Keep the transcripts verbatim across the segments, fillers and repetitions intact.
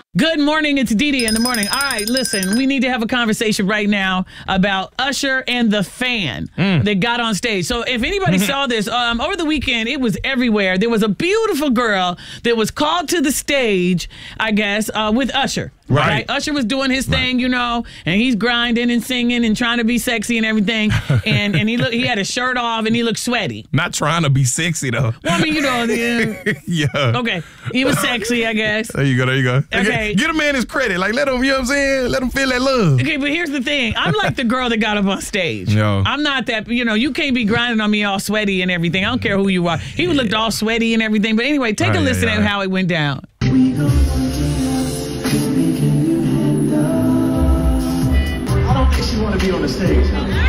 Good morning. It's Dee Dee in the morning. All right, listen, we need to have a conversation right now about Usher and the fan mm. that got on stage. So if anybody saw this, um, over the weekend, it was everywhere. There was a beautiful girl that was called to the stage, I guess, uh, with Usher. Right. right. Usher was doing his thing, right. you know, and he's grinding and singing and trying to be sexy and everything. And and he looked, he had his shirt off and he looked sweaty. Not trying to be sexy, though. Well, I mean, you know. Yeah. yeah. Okay. He was sexy, I guess. There you go. There you go. Okay. Get a man his credit. Like, let him, you know what I'm saying? Let him feel that love. Okay, but here's the thing. I'm like the girl that got up on stage. No. I'm not that, you know, you can't be grinding on me all sweaty and everything. I don't care who you are. He yeah. looked all sweaty and everything. But anyway, take oh, a yeah, listen yeah. at how it went down. I don't think she want to be on the stage.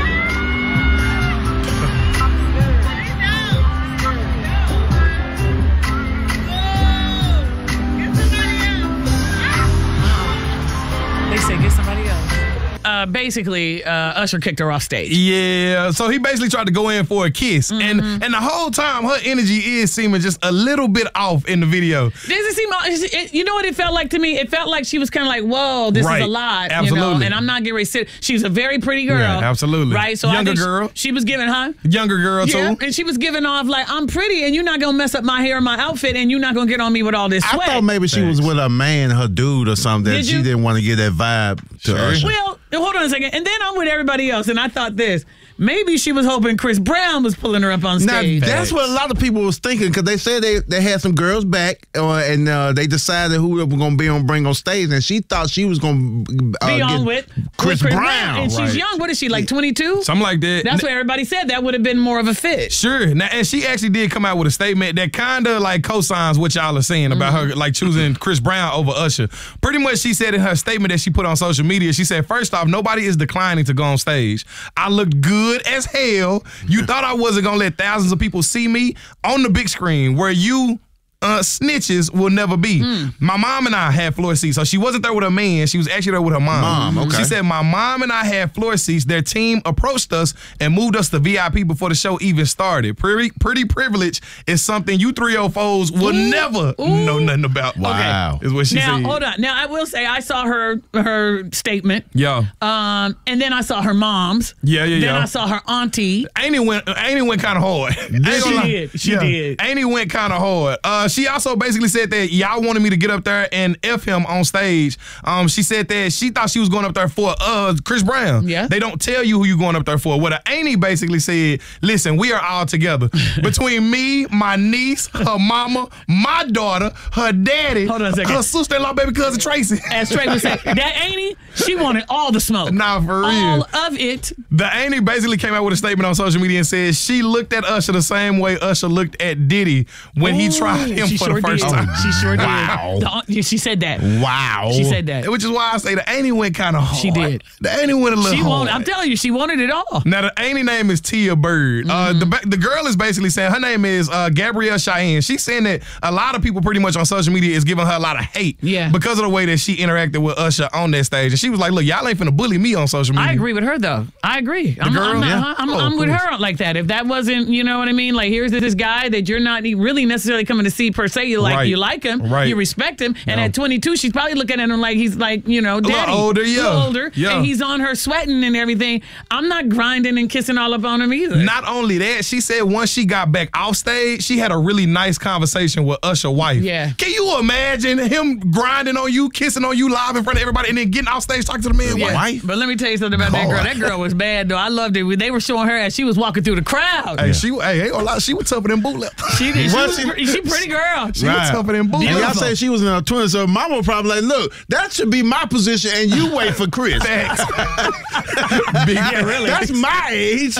They say get somebody else. Uh, basically, uh, Usher kicked her off stage. Yeah, so he basically tried to go in for a kiss. Mm-hmm. And and the whole time, her energy is seeming just a little bit off in the video. Does it seem, it, you know what it felt like to me? It felt like she was kind of like, whoa, this right. is a lot. Absolutely. You know? And I'm not getting ready to sit. She's a very pretty girl. Yeah, absolutely. Right? So Younger I think girl. She, she was giving, huh? Younger girl, yeah, too. And she was giving off like, I'm pretty and you're not going to mess up my hair or my outfit and you're not going to get on me with all this sweat. I thought maybe she Thanks. was with a man, her dude or something. Did she you? didn't want to get that vibe to Sure. Usher. Well, hold on a second. And then I'm with everybody else, and I thought this. Maybe she was hoping Chris Brown was pulling her up on stage. Now, that's what a lot of people was thinking, because they said they, they had some girls back, uh, and uh, they decided who they were going to be on bring on stage, and she thought she was going to uh, be on get with Chris, with Chris Brown. Brown. And right. she's young. What is she, like twenty-two? Something like that. That's what everybody said. That would have been more of a fit. Sure. Now, and she actually did come out with a statement that kind of like co-signs what y'all are saying about mm-hmm. her like choosing Chris Brown over Usher. Pretty much she said in her statement that she put on social media, she said, first off, nobody is declining to go on stage. I looked good as hell. You thought I wasn't going to let thousands of people see me on the big screen where you uh, snitches will never be. Mm. My mom and I had floor seats, so she wasn't there with her man. She was actually there with her mom. Mom, okay. She said, my mom and I had floor seats. Their team approached us and moved us to V I P before the show even started. Pretty, pretty privilege is something you three oh fours will Ooh. never Ooh. know nothing about. Wow. Okay. Is what she now, said. Now, hold on. Now, I will say I saw her her statement. Yeah. Um, and then I saw her mom's. Yeah, yeah, then yeah. Then I saw her auntie. Annie went, Annie went kind of hard. She did. She yeah. did. Annie went kind of hard. Uh, she also basically said that y'all wanted me to get up there and F him on stage. Um, she said that she thought she was going up there for uh Chris Brown. Yeah. They don't tell you who you're going up there for. What Annie basically said, listen, we are all together. Between me, my niece, her mama, my daughter, her daddy, Hold on a second. her sister-in-law, baby cousin Tracy. As Trey would say, that Annie, she wanted all the smoke. Nah, for real. All of it. The Annie basically came out with a statement on social media and said she looked at Usher the same way Usher looked at Diddy when Ooh, he tried him for sure the first did. time. She sure did. Wow. The, she said that. Wow. She said that. Which is why I say the Annie went kind of hard. She did. The Annie went a little she hard. Wanted, I'm telling you, she wanted it all. Now, the Annie name is Tia Bird. Mm-hmm. Uh, the the girl is basically saying, her name is uh, Gabrielle Cheyenne. She's saying that a lot of people pretty much on social media is giving her a lot of hate yeah. because of the way that she interacted with Usher on that stage. And she was like, look, y'all ain't finna bully me on social media. I agree with her, though. I agree. The I'm, girl? I'm, not, Yeah. I'm, oh, I'm with her like that. If that wasn't, you know what I mean? Like, here's this guy that you're not really necessarily coming to see per se. You like, right. you like him. Right. You respect him. And no. at twenty-two, she's probably looking at him like he's like, you know, daddy. A little older, yeah. A little older. Yeah. And he's on her sweating and everything. I'm not grinding and kissing all up on him either. Not only that, she said once she got back off stage, she had a really nice conversation with Usher's wife. Yeah. Can you imagine him grinding on you, kissing on you live in front of everybody, and then getting off stage talking to the man's yeah. wife? But let me tell you something about that girl. That girl was bad, though. I loved it. They were showing her as she was walking through the crowd. Hey, yeah. she, hey, ain't gonna lie, she was tougher than Bootleg. She did. She was, she, she pretty girl. She right. was tougher than Bootleg. And y'all say she was in her twenties, so mama was probably like, look, that should be my position, and you wait for Chris. Thanks. Yeah, really. That's my age.